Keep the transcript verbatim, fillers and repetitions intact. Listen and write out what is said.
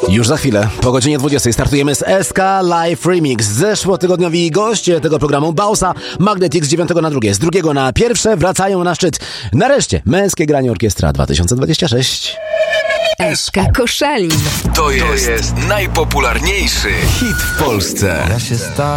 Już za chwilę, po godzinie dwudziestej startujemy z S K Live Remix. Zeszłotygodniowi goście tego programu Bausa, Magnetic z dziewiątego na drugie, z drugiego na pierwsze wracają na szczyt. Nareszcie, Męskie Granie Orkiestra dwa tysiące dwadzieścia sześć. S K Koszalin. To jest, to jest najpopularniejszy hit w Polsce. Ja się sta-